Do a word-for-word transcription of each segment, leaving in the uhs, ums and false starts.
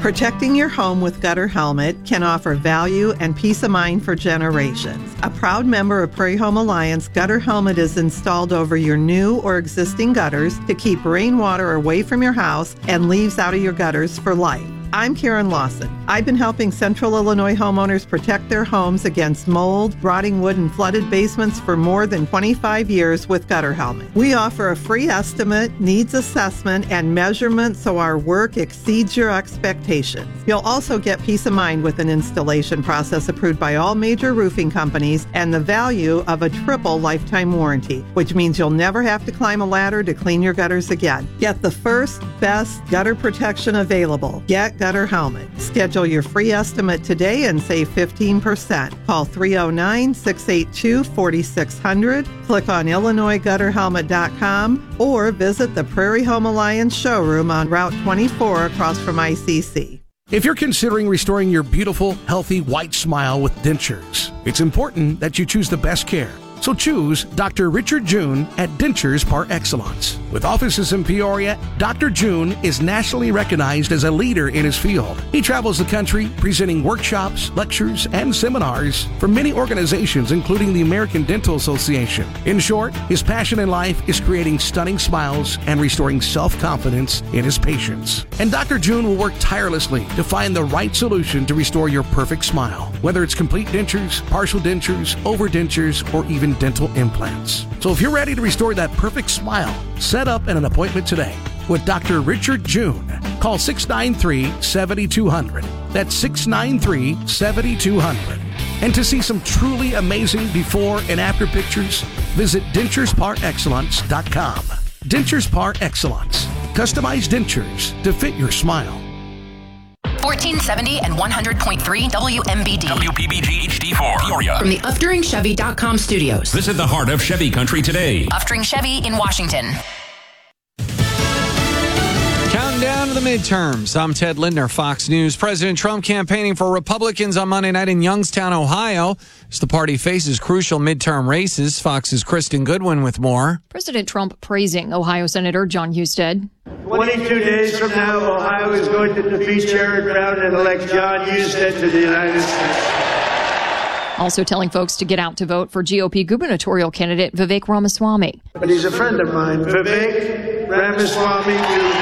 Protecting your home with Gutter Helmet can offer value and peace of mind for generations. A proud member of Prairie Home Alliance, Gutter Helmet is installed over your new or existing gutters to keep rainwater away from your house and leaves out of your gutters for life. I'm Karen Lawson. I've been helping Central Illinois homeowners protect their homes against mold, rotting wood, and flooded basements for more than twenty-five years with Gutter Helmet. We offer a free estimate, needs assessment, and measurement so our work exceeds your expectations. You'll also get peace of mind with an installation process approved by all major roofing companies and the value of a triple lifetime warranty, which means you'll never have to climb a ladder to clean your gutters again. Get the first, best gutter protection available. Get Gutter Helmet. Schedule your free estimate today and save fifteen percent. Call three oh nine, six eight two, four six zero zero, click on Illinois Gutter Helmet dot com, or visit the Prairie Home Alliance showroom on Route twenty-four across from I C C. If you're considering restoring your beautiful, healthy, white smile with dentures, it's important that you choose the best care. So choose Doctor Richard June at Dentures Par Excellence. With offices in Peoria, Doctor June is nationally recognized as a leader in his field. He travels the country presenting workshops, lectures, and seminars for many organizations, including the American Dental Association. In short, his passion in life is creating stunning smiles and restoring self-confidence in his patients. And Doctor June will work tirelessly to find the right solution to restore your perfect smile, whether it's complete dentures, partial dentures, overdentures, or even dental implants. So if you're ready to restore that perfect smile, set up an appointment today with Doctor Richard June. Call six nine three, seven two zero zero. That's six nine three, seven two zero zero. And to see some truly amazing before and after pictures, visit Dentures Par Excellence dot com. Dentures Par Excellence. Customized dentures to fit your smile. fourteen seventy and one hundred point three W M B D. W P B G H D four. Peoria. From the Uftring Chevy dot com studios. Visit the heart of Chevy country today. Uftring Chevy in Washington. Counting down to the midterms. I'm Ted Lindner, Fox News. President Trump campaigning for Republicans on Monday night in Youngstown, Ohio, as the party faces crucial midterm races. Fox's Kristen Goodwin with more. President Trump praising Ohio Senator Jon Husted. twenty-two days from now, Ohio is going to defeat Sherrod Brown and elect Jon Husted to the United States. Also telling folks to get out to vote for G O P gubernatorial candidate Vivek Ramaswamy. But he's a friend of mine. Vivek Ramaswamy,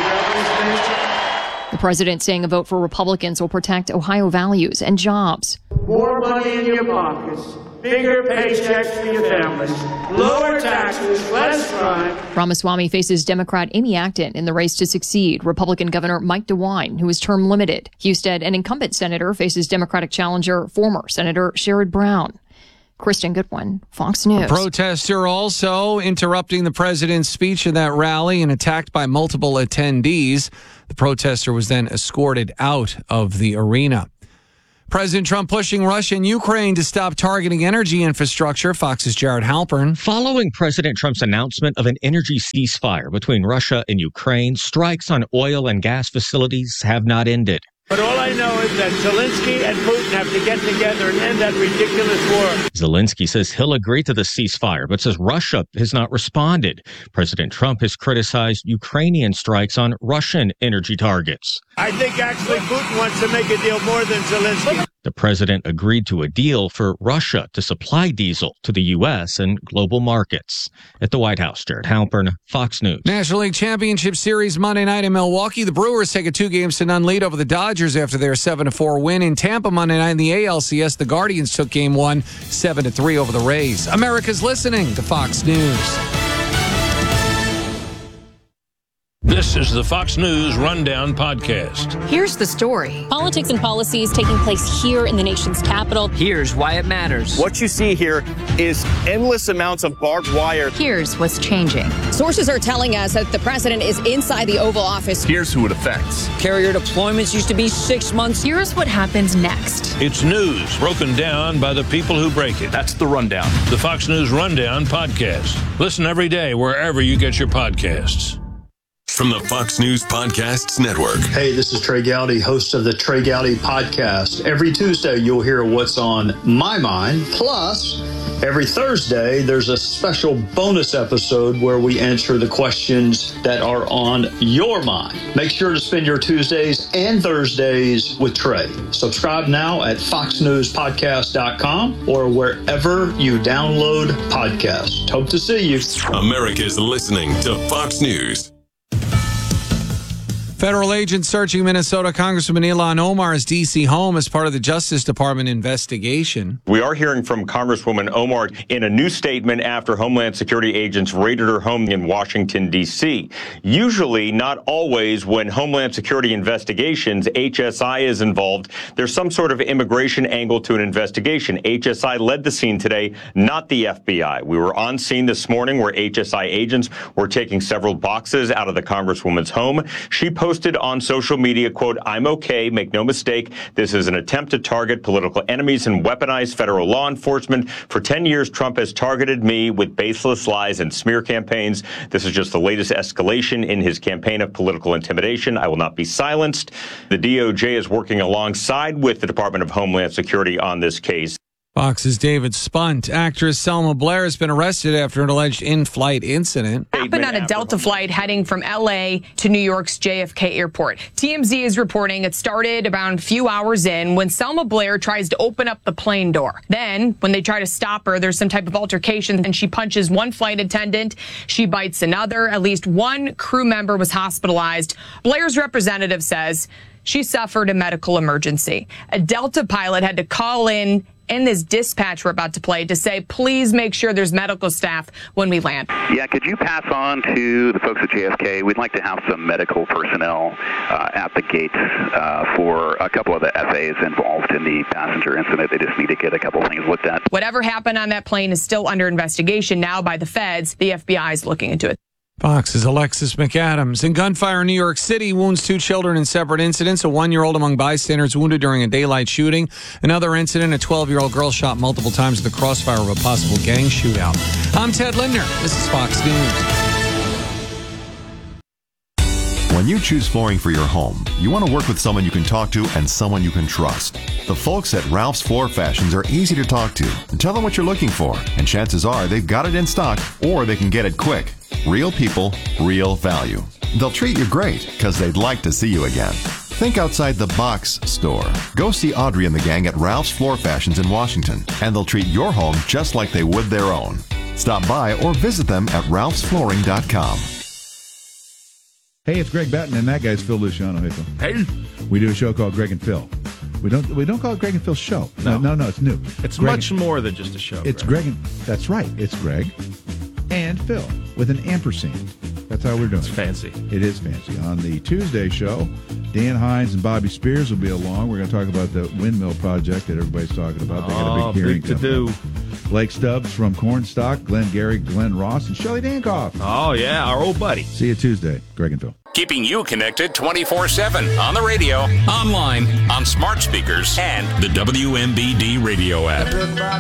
the president saying a vote for Republicans will protect Ohio values and jobs. More money in your pockets, bigger paychecks for your families, lower taxes, less crime. Ramaswamy faces Democrat Amy Acton in the race to succeed Republican Governor Mike DeWine, who is term limited. Husted, an incumbent senator, faces Democratic challenger former Senator Sherrod Brown. Kristen Goodwin, Fox News. A protester also interrupting the president's speech at that rally and attacked by multiple attendees. The protester was then escorted out of the arena. President Trump pushing Russia and Ukraine to stop targeting energy infrastructure. Fox's Jared Halpern. Following President Trump's announcement of an energy ceasefire between Russia and Ukraine, strikes on oil and gas facilities have not ended. But all I know is that Zelensky and Putin have to get together and end that ridiculous war. Zelensky says he'll agree to the ceasefire, but says Russia has not responded. President Trump has criticized Ukrainian strikes on Russian energy targets. I think actually Putin wants to make a deal more than Zelensky. The president agreed to a deal for Russia to supply diesel to the U S and global markets. At the White House, Jared Halpern, Fox News. National League Championship Series Monday night in Milwaukee. The Brewers take a two games to none lead over the Dodgers after their seven to four win. In Tampa Monday night in the A L C S, the Guardians took game one seven to three over the Rays. America's listening to Fox News. This is the Fox News Rundown Podcast. Here's the story. Politics and policies taking place here in the nation's capital. Here's why it matters. What you see here is endless amounts of barbed wire. Here's what's changing. Sources are telling us that the president is inside the Oval Office. Here's who it affects. Carrier deployments used to be six months. Here's what happens next. It's news broken down by the people who break it. That's the Rundown. The Fox News Rundown Podcast. Listen every day wherever you get your podcasts. From the Fox News Podcasts Network. Hey, this is Trey Gowdy, host of the Trey Gowdy Podcast. Every Tuesday, you'll hear what's on my mind. Plus, Every Thursday, there's a special bonus episode where we answer the questions that are on your mind. Make sure to spend your Tuesdays and Thursdays with Trey. Subscribe now at fox news podcast dot com or wherever you download podcasts. Hope to see you. America's listening to Fox News. Federal agents searching Minnesota Congresswoman Ilhan Omar's D C home as part of the Justice Department investigation. We are hearing from Congresswoman Omar in a new statement after Homeland Security agents raided her home in Washington, D C. Usually, not always, when Homeland Security investigations, H S I is involved. There's some sort of immigration angle to an investigation. H S I led the scene today, not the F B I. We were on scene this morning where H S I agents were taking several boxes out of the Congresswoman's home. She posted Posted on social media, quote, "I'm okay, make no mistake. This is an attempt to target political enemies and weaponize federal law enforcement. For ten years, Trump has targeted me with baseless lies and smear campaigns. This is just the latest escalation in his campaign of political intimidation. I will not be silenced." The D O J is working alongside with the Department of Homeland Security on this case. Fox's David Spunt. Actress Selma Blair has been arrested after an alleged in-flight incident. Happened on a Delta flight heading from L A to New York's J F K airport. T M Z is reporting it started about a few hours in when Selma Blair tries to open up the plane door. Then, when they try to stop her, there's some type of altercation, and she punches one flight attendant. She bites another. At least one crew member was hospitalized. Blair's representative says she suffered a medical emergency. A Delta pilot had to call in in this dispatch we're about to play to say, please make sure there's medical staff when we land. Yeah, could you pass on to the folks at J F K? We'd like to have some medical personnel uh, at the gates uh, for a couple of the F As involved in the passenger incident. They just need to get a couple things looked at. Whatever happened on that plane is still under investigation now by the feds. The F B I is looking into it. Fox's Alexis McAdams. In gunfire in New York City, wounds two children in separate incidents. A one-year-old among bystanders wounded during a daylight shooting. Another incident, a twelve-year-old girl shot multiple times at the crossfire of a possible gang shootout. I'm Ted Lindner. This is Fox News. When you choose flooring for your home, you want to work with someone you can talk to and someone you can trust. The folks at Ralph's Floor Fashions are easy to talk to. Tell them what you're looking for, and chances are they've got it in stock or they can get it quick. Real people, real value. They'll treat you great because they'd like to see you again. Think outside the box store. Go see Audrey and the gang at Ralph's Floor Fashions in Washington, and they'll treat your home just like they would their own. Stop by or visit them at ralphs flooring dot com. Hey, it's Greg Batten, and that guy's Phil Luciano. Hey, Phil. Hey. We do a show called Greg and Phil. We don't we don't call it Greg and Phil's show. No, no, no, it's new. It's Greg much and, more than just a show. It's Greg. Greg and that's right. It's Greg and Phil with an ampersand. That's how we're doing. It's fancy. It is fancy. On the Tuesday show, Dan Hines and Bobby Spears will be along. We're going to talk about the windmill project that everybody's talking about. They got a big hearing. Big to do. Up. Blake Stubbs from Cornstalk, Glenn Gary, Glenn Ross, and Shelley Dankoff. Oh, yeah, our old buddy. See you Tuesday. Greg and Phil. Keeping you connected twenty-four seven on the radio, online, on smart speakers, and the W M B D radio app.